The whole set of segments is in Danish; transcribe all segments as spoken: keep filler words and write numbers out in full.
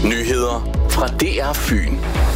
Nyheder fra D R Fyn.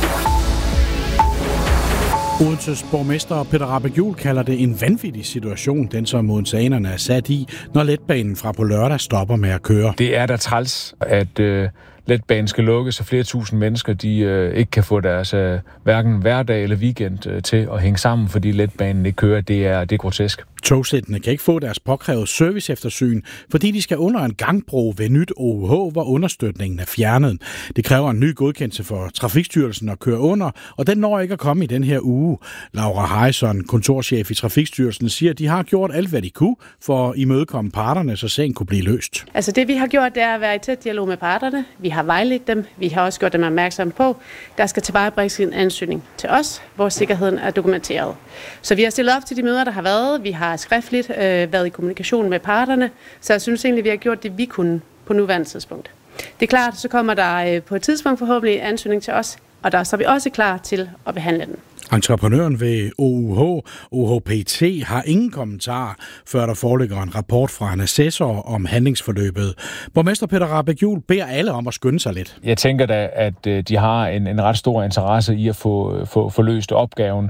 Odenses borgmester Peter Rahbæk-Juel kalder det en vanvittig situation, den som odenseanerne er sat i, når letbanen fra på lørdag stopper med at køre. Det er da træls, at øh, letbanen skal lukkes, så flere tusind mennesker de, øh, ikke kan få deres øh, hverken hverdag eller weekend øh, til at hænge sammen, fordi letbanen ikke kører. Det er, det er grotesk. Togsættene kan ikke få deres påkrævede serviceeftersyn, fordi de skal under en gangbro ved nyt O U H, hvor understøtningen er fjernet. Det kræver en ny godkendelse for Trafikstyrelsen at køre under, og den når ikke at komme i den her uge. Laura Harrison, kontorchef i Trafikstyrelsen, siger, at de har gjort alt, hvad de kunne for at imødekomme parterne, så sagen kunne blive løst. Altså det, vi har gjort, det er at være i tæt dialog med parterne. Vi har vejledt dem. Vi har også gjort dem opmærksom på, der skal tilvejebringes en ansøgning til os, hvor sikkerheden er dokumenteret. Så vi har stillet op til de møder, der har været. Vi har skriftligt øh, været i kommunikation med parterne, så jeg synes egentlig, vi har gjort det, vi kunne på nuværende tidspunkt. Det er klart, så kommer der øh, på et tidspunkt forhåbentlig en ansøgning til os, og der står vi også klar til at behandle den. Entreprenøren ved O U H, O H P T, har ingen kommentar, før der foreligger en rapport fra en assessor om handlingsforløbet. Borgmester Peter Rahbæk-Juel beder alle om at skynde sig lidt. Jeg tænker da, at de har en, en ret stor interesse i at få, få, få løst opgaven.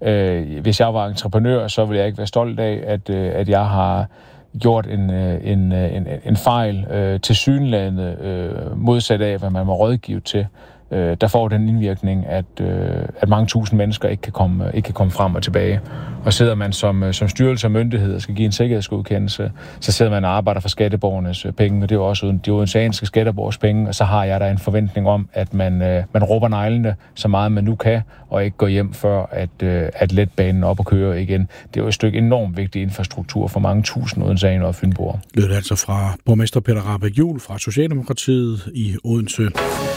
Hvis jeg var entreprenør, så ville jeg ikke være stolt af, at, at jeg har gjort en, en, en, en fejl tilsyneladende modsat af, hvad man var rådgivet til. Der får den indvirkning, at, at mange tusind mennesker ikke kan, komme, ikke kan komme frem og tilbage. Og sidder man som, som styrelse og myndighed og skal give en sikkerhedsgodkendelse, så sidder man og arbejder for skatteborgernes penge, og det er jo også de odenseanske skatteborgers penge, og så har jeg der en forventning om, at man, man råber neglene så meget man nu kan, og ikke går hjem før, at, at letbanen op og kører igen. Det er jo et stykke enormt vigtig infrastruktur for mange tusind odenseanere og fynboer. Lød altså fra borgmester Peter Rahbæk-Juel fra Socialdemokratiet i Odense.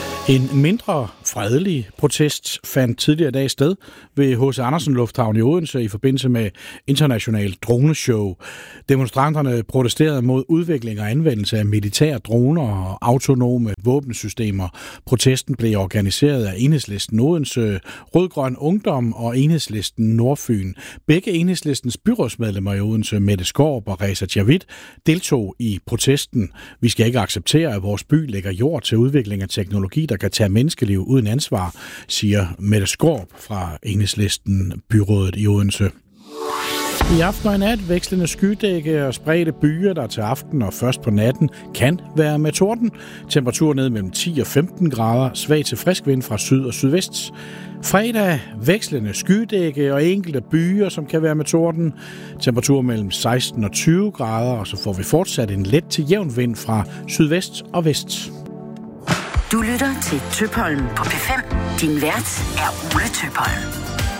En mindre fredelig protest fandt tidligere dag sted ved H C Andersen Lufthavn i Odense i forbindelse med international droneshow. Demonstranterne protesterede mod udvikling og anvendelse af militære droner og autonome våbensystemer. Protesten blev organiseret af Enhedslisten Odense, Rød-Grøn Ungdom og Enhedslisten Nordfyn. Begge Enhedslistens byrådsmedlemmer i Odense, Mette Skaarup og Reza Javid, deltog i protesten. Vi skal ikke acceptere, at vores by lægger jord til udvikling af teknologi, der kan tage menneskeliv uden ansvar, siger Mette Skaarup fra Enhedslisten byrådet i Odense. I aften og i nat vekslende skydække og spredte byer, der til aften og først på natten kan være med torden. Temperatur ned mellem ti og femten grader, svag til frisk vind fra syd og sydvest. Fredag vekslende skydække og enkelte byer, som kan være med torden. Temperatur mellem seksten og tyve grader, og så får vi fortsat en let til jævn vind fra sydvest og vest. Du lytter til Tøpholm på P fem. Din vært er Ole Tøpholm.